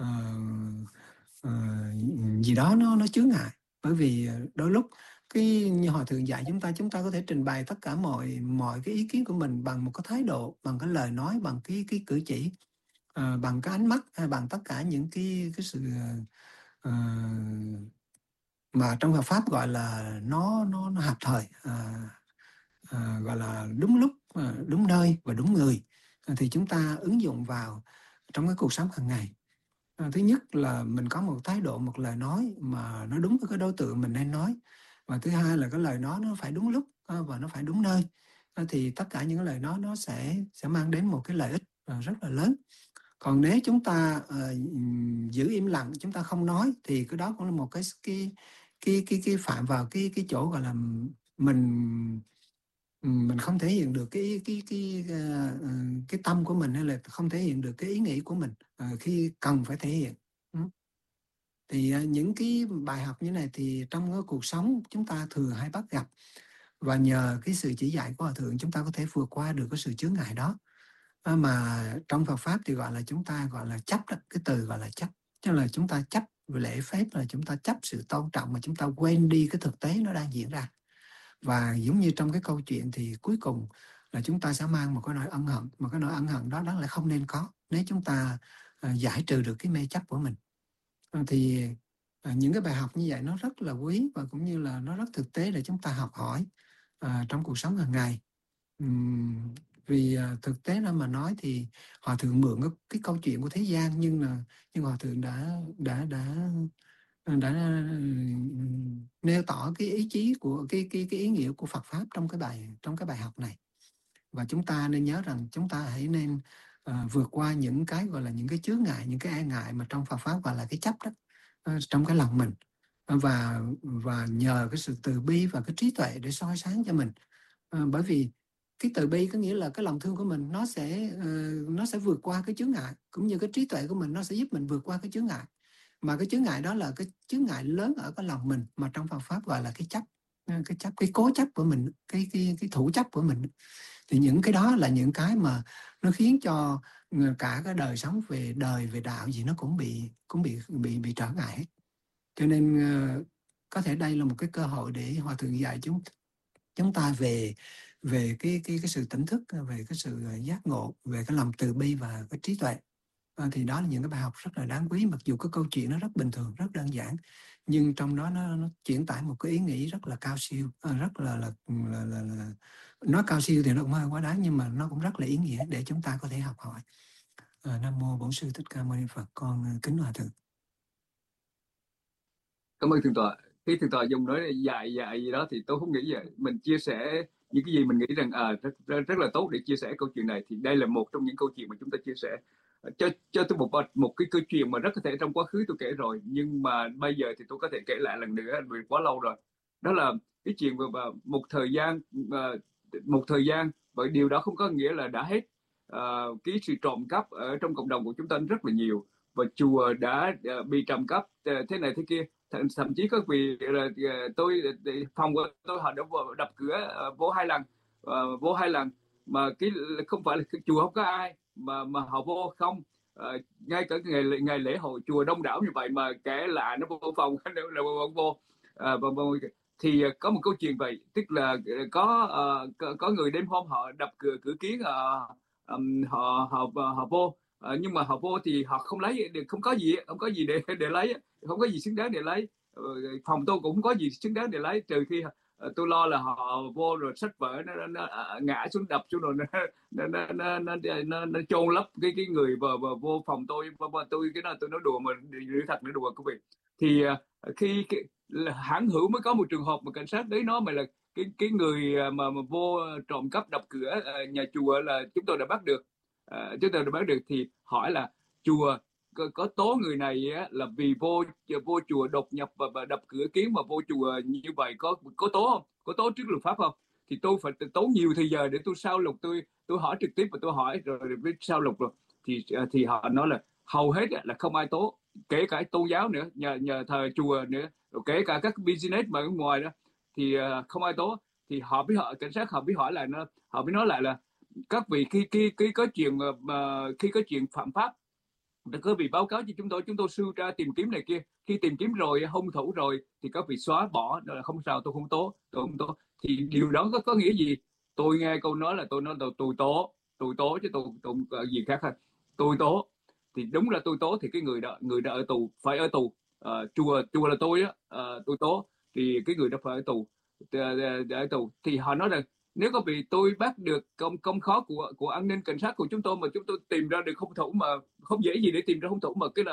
S14: gì đó nó chướng ngại. Bởi vì đôi lúc cái như Hòa Thượng dạy chúng ta có thể trình bày tất cả mọi cái ý kiến của mình bằng một cái thái độ, bằng cái lời nói, bằng cái cử chỉ, bằng cái ánh mắt, hay bằng tất cả những cái sự mà trong Phật pháp gọi là nó hợp thời, gọi là đúng lúc, đúng nơi và đúng người, thì chúng ta ứng dụng vào trong cái cuộc sống hàng ngày. Thứ nhất là mình có một thái độ, một lời nói mà nó đúng với cái đối tượng mình nên nói, và thứ hai là cái lời nói nó phải đúng lúc và nó phải đúng nơi. Thì tất cả những cái lời nói nó sẽ mang đến một cái lợi ích rất là lớn. Còn nếu chúng ta giữ im lặng, chúng ta không nói, thì cái đó cũng là một cái phạm vào cái chỗ gọi là mình không thể hiện được cái tâm của mình, hay là không thể hiện được cái ý nghĩ của mình khi cần phải thể hiện. Thì những cái bài học như này thì trong cái cuộc sống chúng ta thường hay bắt gặp, và nhờ cái sự chỉ dạy của Hòa Thượng chúng ta có thể vượt qua được cái sự chướng ngại đó. Mà trong Phật pháp thì chúng ta gọi là chấp đó, cái từ gọi là chấp, tức là chúng ta chấp về lễ phép, là chúng ta chấp sự tôn trọng, mà chúng ta quên đi cái thực tế nó đang diễn ra. Và giống như trong cái câu chuyện thì cuối cùng là chúng ta sẽ mang một cái nỗi ân hận, mà cái nỗi ân hận đó lại không nên có, nếu chúng ta giải trừ được cái mê chấp của mình. Thì những cái bài học như vậy nó rất là quý, và cũng như là nó rất thực tế để chúng ta học hỏi trong cuộc sống hàng ngày. Vì thực tế ra mà nói thì Hòa Thượng mượn cái câu chuyện của thế gian, nhưng Hòa Thượng đã đã nêu tỏ cái ý chí của cái ý nghĩa của Phật pháp trong cái bài học này. Và chúng ta nên nhớ rằng chúng ta hãy nên vượt qua những cái gọi là những cái chướng ngại, những cái e ngại mà trong Phật pháp gọi là cái chấp đó, trong cái lòng mình, và nhờ cái sự từ bi và cái trí tuệ để soi sáng cho mình. Bởi vì cái từ bi có nghĩa là cái lòng thương của mình nó sẽ vượt qua cái chướng ngại, cũng như cái trí tuệ của mình nó sẽ giúp mình vượt qua cái chướng ngại. Mà cái chướng ngại đó là cái chướng ngại lớn ở cái lòng mình, mà trong Phật pháp gọi là cái chấp, cái cố chấp của mình, cái thủ chấp của mình. Thì những cái đó là những cái mà nó khiến cho cả cái đời sống về đời, về đạo gì nó cũng bị trở ngại hết. Cho nên có thể đây là một cái cơ hội để Hòa Thượng dạy chúng ta về cái sự tỉnh thức, về cái sự giác ngộ, về cái lòng từ bi và cái trí tuệ. Thì đó là những cái bài học rất là đáng quý, mặc dù cái câu chuyện nó rất bình thường, rất đơn giản, nhưng trong đó nó chuyển tải một cái ý nghĩ rất là cao siêu, rất là nói cao siêu thì nó cũng hơi quá đáng, nhưng mà nó cũng rất là ý nghĩa để chúng ta có thể học hỏi. Nam mô Bổn Sư Thích Ca Mâu Ni Phật. Con kính Hòa Thượng.
S1: Cảm ơn Thượng tọa. Khi Thượng tọa dùng nói dạy gì đó thì tôi không nghĩ vậy. Mình chia sẻ những cái gì mình nghĩ rằng rất là tốt để chia sẻ câu chuyện này, thì đây là một trong những câu chuyện mà chúng ta chia sẻ. Cho tôi một cái câu chuyện mà rất có thể trong quá khứ tôi kể rồi, nhưng mà bây giờ thì tôi có thể kể lại lần nữa vì quá lâu rồi. Đó là cái chuyện về một thời gian, bởi điều đó không có nghĩa là đã hết. Cái sự trộm cắp ở trong cộng đồng của chúng ta rất là nhiều, và chùa đã bị trộm cắp thế này thế kia. Thậm chí có vì phòng của tôi họ đã đập cửa vô 2 lần, mà cái không phải là chùa không có ai mà họ vô không. Ngay cả ngày lễ hội chùa đông đảo như vậy mà kẻ lạ nó vô phòng là vô. Thì có một câu chuyện vậy, tức là có người đêm hôm họ đập cửa kiến, họ vô. Nhưng mà họ vô thì họ không lấy được, không có gì để lấy, không có gì xứng đáng để lấy. Phòng tôi cũng không có gì xứng đáng để lấy, trừ khi tôi lo là họ vô rồi sách vở nó ngã xuống, đập xuống, rồi nó chôn lấp cái người vô phòng tôi. Cái đó tôi nói đùa, mà thật nữa, đùa quý vị. Thì khi hãng hữu mới có một trường hợp mà cảnh sát đấy nó mà là cái người mà vô trộm cắp đập cửa nhà chùa là chúng tôi đã bắt được. Thì hỏi là chùa có tố người này là vì vô chùa đột nhập và đập cửa kiến mà vô chùa như vậy, có tố không? Có tố trước luật pháp không? Thì tôi phải tốn nhiều thời giờ để tôi sao lục, tôi hỏi trực tiếp và tôi hỏi rồi biết sao lục rồi. Thì họ nói là hầu hết là không ai tố, kể cả tôn giáo nữa, nhờ thờ chùa nữa, rồi kể cả các business mà ở ngoài đó thì không ai tố. Thì cảnh sát họ biết hỏi lại nó, họ mới nói lại là các vị khi có chuyện phạm pháp có vị báo cáo cho chúng tôi sưu tra tìm kiếm này kia. Khi tìm kiếm rồi, hung thủ rồi thì các vị xóa bỏ, đó là không sao, tôi không tố. Thì điều đó có nghĩa gì? Tôi nghe câu nói là tôi tố chứ tôi gì khác hơn. Tôi tố thì đúng là tôi tố, thì cái người đó ở tù, phải ở tù. Chùa là tôi tôi tố thì cái người đó phải ở tù. Thì họ nói rằng nếu có vì tôi bắt được công khó của an ninh cảnh sát của chúng tôi mà chúng tôi tìm ra được hung thủ, mà không dễ gì để tìm ra hung thủ, mà cái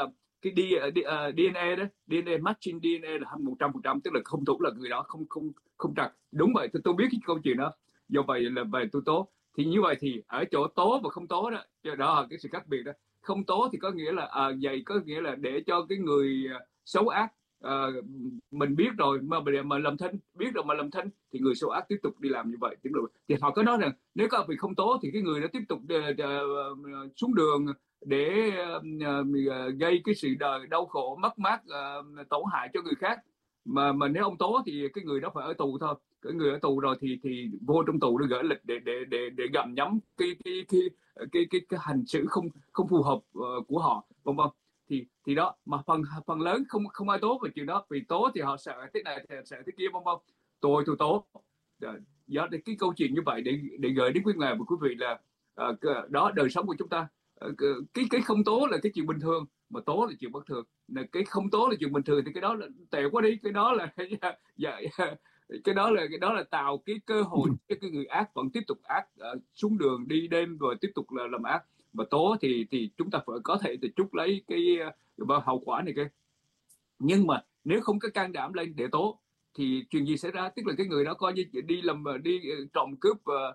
S1: DNA đó, DNA matching DNA là 100%, tức là hung thủ là người đó, không trật. Đúng vậy, tôi biết cái câu chuyện đó. Do vậy là về tôi tố. Thì như vậy thì ở chỗ tố và không tố đó là cái sự khác biệt đó. Không tố thì có nghĩa là vậy có nghĩa là để cho cái người xấu ác, mình biết rồi mà làm thinh, biết rồi mà làm thinh, thì người xấu ác tiếp tục đi làm như vậy. Thì họ có nói rằng nếu các vị không tố thì cái người đó tiếp tục xuống đường để gây cái sự đời đau khổ, mất mát, tổn hại cho người khác. Mà nếu ông tố thì cái người đó phải ở tù thôi. Cái người ở tù rồi thì vô trong tù để gửi lịch để gặm nhấm cái hành xử không phù hợp của họ, vân vân. Thì đó, mà phần lớn không ai tố về chuyện đó, vì tố thì họ sợ thế này, sợ thế kia, vân vân. Tôi tố. Do cái câu chuyện như vậy để gửi đến quý ngài và quý vị là đó, đời sống của chúng ta, cái không tố là cái chuyện bình thường, mà tố là chuyện bất thường. Cái không tố là chuyện bình thường thì cái đó là tệ quá đi. Cái đó là cái đó là tạo cái cơ hội cho cái người ác vẫn tiếp tục ác, xuống đường đi đêm rồi tiếp tục là làm ác. Mà tố thì chúng ta phải có thể trút lấy cái hậu quả này kia. Nhưng mà nếu không có can đảm lên để tố thì chuyện gì xảy ra? Tức là cái người đó coi như đi trộm cướp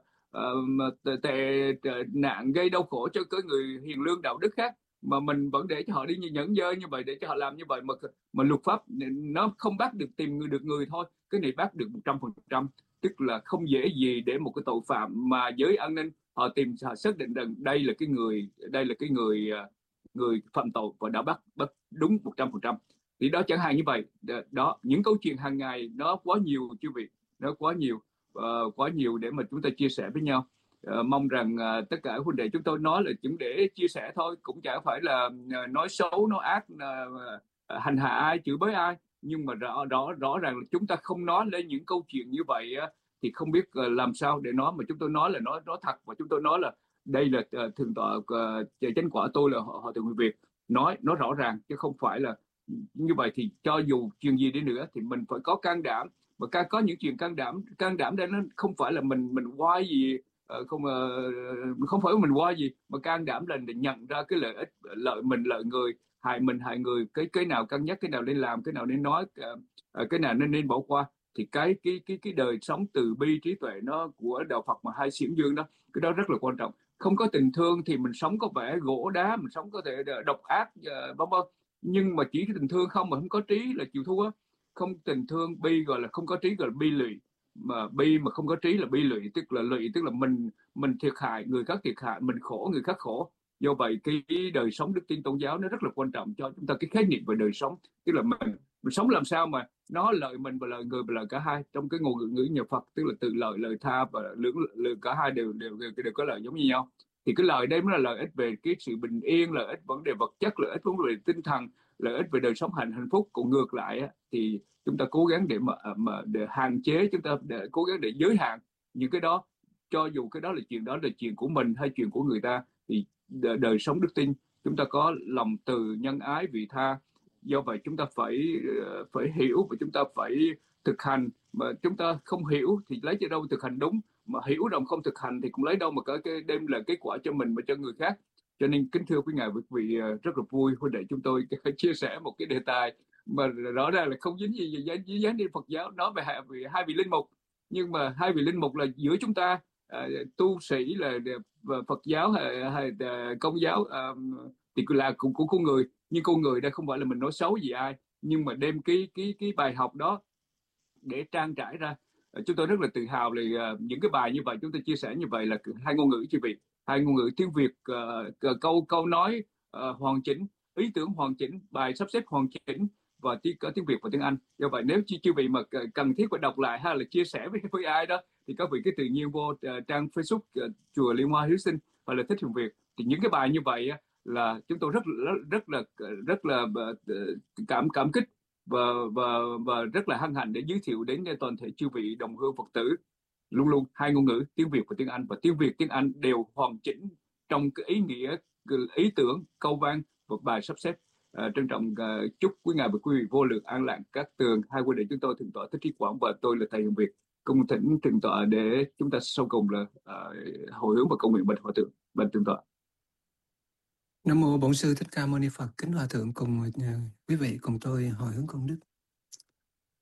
S1: tệ nạn gây đau khổ cho cái người hiền lương đạo đức khác, mà mình vẫn để cho họ đi nhẫn dơ như vậy, để cho họ làm như vậy mà luật pháp nó không bắt được người thôi. Cái này bắt được 100%, tức là không dễ gì để một cái tội phạm mà giới an ninh họ xác định rằng đây là cái người phạm tội và đã bắt đúng 100%. Thì đó chẳng hạn như vậy đó, những câu chuyện hàng ngày nó quá nhiều quý vị, nó quá nhiều để mà chúng ta chia sẻ với nhau. Mong rằng tất cả huynh đệ chúng tôi nói là chỉ để chia sẻ thôi, cũng chẳng phải là nói xấu nói ác, hành hạ ai, chửi bới ai, nhưng mà rõ ràng là chúng ta không nói lên những câu chuyện như vậy thì không biết làm sao để nói, mà chúng tôi nói là nói thật, và chúng tôi nói là đây là thượng tọa chánh quả tôi là họ thượng người Việt nói nó rõ ràng, chứ không phải là như vậy. Thì cho dù chuyện gì đi nữa thì mình phải có can đảm, mà có những chuyện can đảm đây nó không phải là mình oai gì, không phải mình oai gì, mà can đảm là để nhận ra cái lợi ích, lợi mình lợi người, hại người, cái nào cân nhắc, cái nào nên làm, cái nào nên nói, cái nào nên bỏ qua. Thì cái đời sống từ bi trí tuệ nó của đạo Phật mà hai xiển dương đó, cái đó rất là quan trọng. Không có tình thương thì mình sống có vẻ gỗ đá, mình sống có thể độc ác vân vân, nhưng mà chỉ tình thương không mà không có trí là chịu thua. Không tình thương bi gọi là không có trí, gọi là bi lụy, mà bi mà không có trí là bi lụy, tức là mình thiệt hại, người khác thiệt hại, mình khổ, người khác khổ. Do vậy cái đời sống đức tin tôn giáo nó rất là quan trọng cho chúng ta, cái khái niệm về đời sống, tức là mình sống làm sao mà nó lợi mình và lợi người và lợi cả hai. Trong cái ngôn ngữ nhà Phật tức là từ lợi tha và lượng cả hai đều có lợi giống như nhau. Thì cái lợi đây mới là lợi ích về cái sự bình yên, lợi ích vấn đề vật chất, lợi ích vấn đề tinh thần, lợi ích về đời sống hạnh phúc. Còn ngược lại thì chúng ta cố gắng để hạn chế, chúng ta để cố gắng để giới hạn những cái đó, cho dù cái đó là chuyện của mình hay chuyện của người ta. Thì đời sống đức tin chúng ta có lòng từ, nhân ái, vị tha. Do vậy chúng ta phải hiểu và chúng ta phải thực hành. Mà chúng ta không hiểu thì lấy cho đâu thực hành đúng, mà hiểu rồi không thực hành thì cũng lấy đâu mà cái đem lại kết quả cho mình và cho người khác. Cho nên kính thưa quý ngài, quý vị rất là vui huynh đệ chúng tôi chia sẻ một cái đề tài mà rõ ràng là không dính gì dán đến Phật giáo, nói về hai vị linh mục, nhưng mà hai vị linh mục là giữa chúng ta, tu sĩ là Phật giáo hay Công giáo thì là cũng của con người, nhưng con người đây không phải là mình nói xấu gì ai, nhưng mà đem cái bài học đó để trang trải ra. Chúng tôi rất là tự hào là những cái bài như vậy chúng tôi chia sẻ như vậy là hai ngôn ngữ, chứ vị hai ngôn ngữ tiếng Việt, câu nói hoàn chỉnh, ý tưởng hoàn chỉnh, bài sắp xếp hoàn chỉnh, và có tiếng Việt và tiếng Anh. Do vậy nếu chư vị mà cần thiết phải đọc lại hay là chia sẻ với ai đó thì các vị cứ tự nhiên vô trang Facebook chùa Liên Hoa Hiếu Sinh hoặc là Thích Huyền Việt. Thì những cái bài như vậy là chúng tôi rất là cảm kích và rất là hân hạnh để giới thiệu đến toàn thể chư vị đồng hương Phật tử. Luôn luôn hai ngôn ngữ tiếng Việt và tiếng Anh, và tiếng Việt tiếng Anh đều hoàn chỉnh trong cái ý nghĩa, ý tưởng, câu văn và bài sắp xếp. Trân trọng chúc quý ngài và quý vị vô lượng an lạc các tường. Hai huynh đệ chúng tôi thượng tọa Thích Trí Quảng và tôi là thầy Huyền Việt cung thỉnh thượng tọa để chúng ta sau cùng là hồi hướng và cầu nguyện bạch hòa thượng, bạch thượng tọa.
S14: Nam mô Bổn Sư Thích Ca Mâu Ni Phật. Kính hòa thượng cùng quý vị cùng tôi hồi hướng công đức.